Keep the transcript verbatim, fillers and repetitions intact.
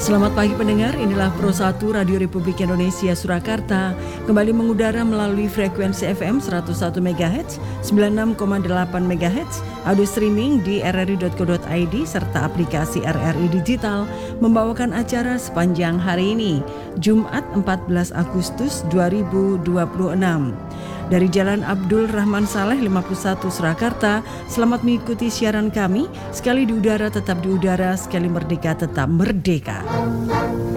Selamat pagi pendengar, inilah Pro satu Radio Republik Indonesia Surakarta kembali mengudara melalui frekuensi F M seratus satu megahertz, sembilan puluh enam koma delapan megahertz, audio streaming di r r i dot co dot i d serta aplikasi R R I Digital membawakan acara sepanjang hari ini, Jumat empat belas Agustus dua ribu dua puluh enam. Dari Jalan Abdul Rahman Saleh lima puluh satu Surakarta, selamat mengikuti siaran kami. Sekali di udara tetap di udara, sekali merdeka tetap merdeka.